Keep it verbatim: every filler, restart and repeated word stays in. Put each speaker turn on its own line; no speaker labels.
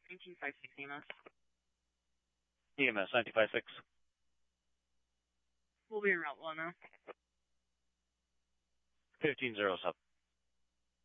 nineteen five six E M S.
E M S nineteen five six.
We'll be in route one now.
fifteen zero seven.